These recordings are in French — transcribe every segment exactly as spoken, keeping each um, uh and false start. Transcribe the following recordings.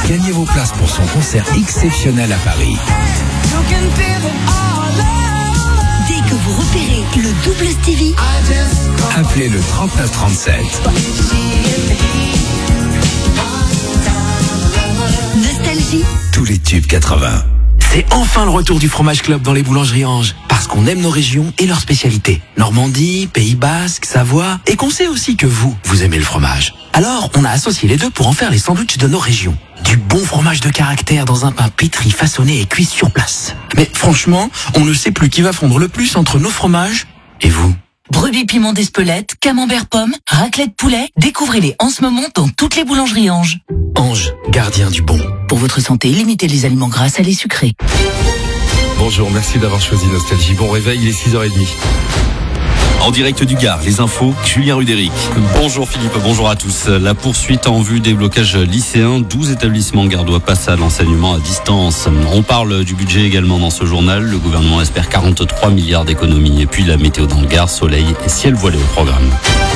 Gagnez vos places pour son concert exceptionnel à Paris. Dès que vous repérez le double Stevie, appelez le trente-neuf trente-sept. Nostalgie. Tous les tubes quatre-vingts. C'est enfin le retour du fromage club dans les boulangeries Ange. Parce qu'on aime nos régions et leurs spécialités. Normandie, Pays Basque, Savoie. Et qu'on sait aussi que vous, vous aimez le fromage. Alors, on a associé les deux pour en faire les sandwichs de nos régions. Du bon fromage de caractère dans un pain pétri, façonné et cuit sur place. Mais franchement, on ne sait plus qui va fondre le plus entre nos fromages et vous. Brebis piment d'Espelette, camembert pomme, raclette poulet. Découvrez-les en ce moment dans toutes les boulangeries Ange. Ange, gardien du bon. Pour votre santé, limitez les aliments gras, salés, sucrés. Bonjour, merci d'avoir choisi Nostalgie. Bon réveil, il est six heures trente. En direct du Gard, les infos, Julien Rudéric. Bonjour Philippe, bonjour à tous. La poursuite en vue des blocages lycéens, douze établissements gardois passent à l'enseignement à distance. On parle du budget également dans ce journal. Le gouvernement espère quarante-trois milliards d'économies. Et puis la météo dans le Gard, soleil et ciel voilé au programme.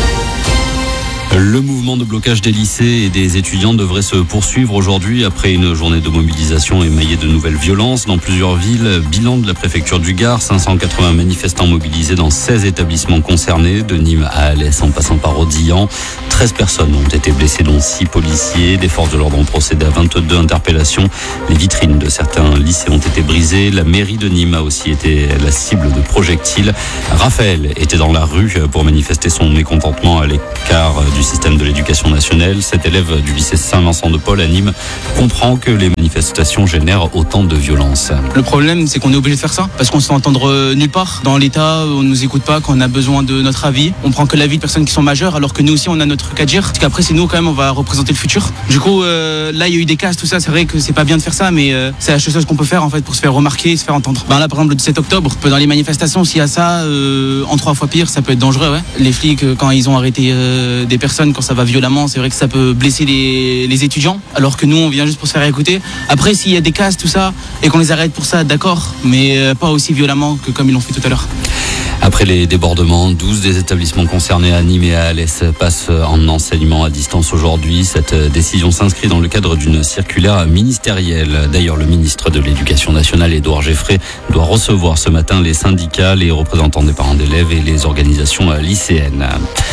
Le mouvement de blocage des lycées et des étudiants devrait se poursuivre aujourd'hui après une journée de mobilisation émaillée de nouvelles violences dans plusieurs villes. Bilan de la préfecture du Gard, cinq cent quatre-vingts manifestants mobilisés dans seize établissements concernés, de Nîmes à Alès en passant par Odillan. treize personnes ont été blessées, dont six policiers. Des forces de l'ordre ont procédé à vingt-deux interpellations. Les vitrines de certains lycées ont été brisées. La mairie de Nîmes a aussi été la cible de projectiles. Raphaël était dans la rue pour manifester son mécontentement à l'écart du système de l'éducation nationale. Cet élève du lycée Saint-Vincent-de-Paul à Nîmes comprend que les manifestations génèrent autant de violence. Le problème, c'est qu'on est obligé de faire ça parce qu'on se fait entendre nulle part. Dans l'État, on nous écoute pas quand on a besoin de notre avis. On prend que l'avis de personnes qui sont majeures, alors que nous aussi, on a notre truc à dire. Parce qu'après, c'est nous quand même, on va représenter le futur. Du coup, euh, là, il y a eu des cases, tout ça. C'est vrai que c'est pas bien de faire ça, mais euh, c'est la seule chose qu'on peut faire en fait pour se faire remarquer et se faire entendre. Ben là, par exemple, le dix-sept octobre, dans les manifestations, s'il y a ça, euh, en trois fois pire, ça peut être dangereux. Ouais. Les flics, quand ils ont arrêté euh, des personnes, quand ça va violemment, c'est vrai que ça peut blesser les, les étudiants, alors que nous, on vient juste pour se faire écouter. Après, s'il y a des cases, tout ça, et qu'on les arrête pour ça, d'accord, mais euh, pas aussi violemment que comme ils l'ont fait tout à l'heure. Après les débordements, douze des établissements concernés à Nîmes et à Alès passent en enseignement à distance aujourd'hui. Cette décision s'inscrit dans le cadre d'une circulaire ministérielle. D'ailleurs, le ministre de l'Éducation nationale, Édouard Geffray, doit recevoir ce matin les syndicats, les représentants des parents d'élèves et les organisations lycéennes.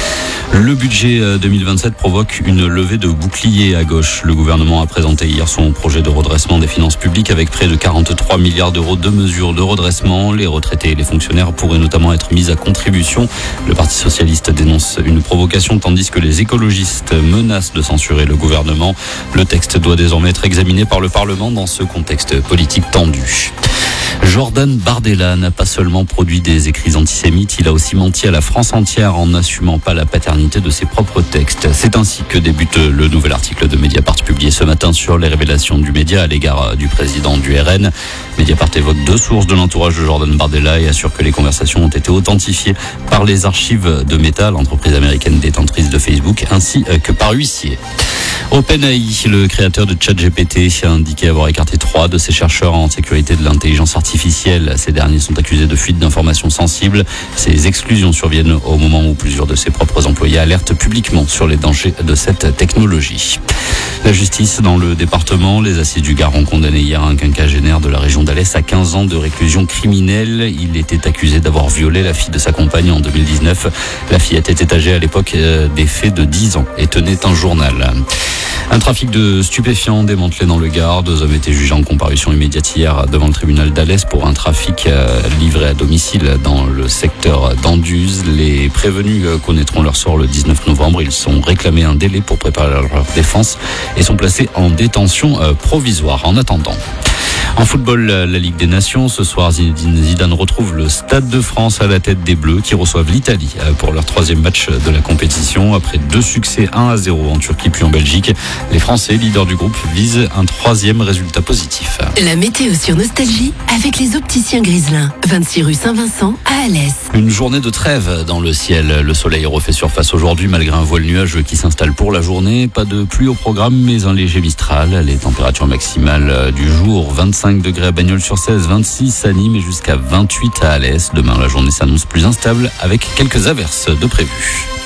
Le budget deux mille vingt-sept provoque une levée de boucliers à gauche. Le gouvernement a présenté hier son projet de redressement des finances publiques avec près de quarante-trois milliards d'euros de mesures de redressement. Les retraités et les fonctionnaires pourraient notamment être mis à contribution. Le Parti socialiste dénonce une provocation tandis que les écologistes menacent de censurer le gouvernement. Le texte doit désormais être examiné par le Parlement dans ce contexte politique tendu. Jordan Bardella n'a pas seulement produit des écrits antisémites, il a aussi menti à la France entière en n'assumant pas la paternité de ses propres textes. C'est ainsi que débute le nouvel article de Mediapart publié ce matin sur les révélations du média à l'égard du président du R N. Mediapart évoque deux sources de l'entourage de Jordan Bardella et assure que les conversations ont été authentifiées par les archives de Meta, l'entreprise américaine détentrice de Facebook, ainsi que par huissier. OpenAI, le créateur de ChatGPT, a indiqué avoir écarté trois de ses chercheurs en sécurité de l'intelligence artificielle. Ces derniers sont accusés de fuite d'informations sensibles. Ces exclusions surviennent au moment où plusieurs de ses propres employés alertent publiquement sur les dangers de cette technologie. La justice dans le département, les assises du Gard ont condamné hier un quinquagénaire de la région d'Alès à quinze ans de réclusion criminelle. Il était accusé d'avoir violé la fille de sa compagne en deux mille dix-neuf. La fillette était âgée à l'époque des faits de dix ans et tenait un journal. Un trafic de stupéfiants démantelé dans le Gard. Deux hommes étaient jugés en comparution immédiate hier devant le tribunal d'Alès pour un trafic livré à domicile dans le secteur d'Anduze. Les prévenus connaîtront leur sort le dix-neuf novembre. Ils sont réclamés un délai pour préparer leur défense et sont placés en détention provisoire en attendant. En football, la Ligue des Nations, ce soir, Zinedine Zidane retrouve le Stade de France à la tête des Bleus qui reçoivent l'Italie pour leur troisième match de la compétition. Après deux succès un à zéro en Turquie puis en Belgique, les Français, leaders du groupe, visent un troisième résultat positif. La météo sur Nostalgie avec les opticiens Griselin, vingt-six rue Saint-Vincent à Alès. Une journée de trêve dans le ciel. Le soleil refait surface aujourd'hui malgré un voile nuageux qui s'installe pour la journée. Pas de pluie au programme mais un léger mistral. Les températures maximales du jour, vingt-cinq degrés à Bagnols-sur-Cèze, vingt-six à Nîmes et jusqu'à vingt-huit à Alès. Demain, la journée s'annonce plus instable avec quelques averses de prévues.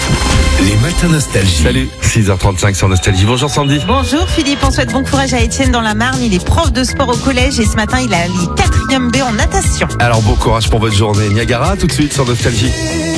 Les matins nostalgie. Salut, six heures trente-cinq sur Nostalgie. Bonjour Sandy. Bonjour Philippe, on souhaite bon courage à Étienne dans la Marne. Il est prof de sport au collège et ce matin il a les quatrième B en natation. Alors bon courage pour votre journée. Niagara, tout de suite sur Nostalgie.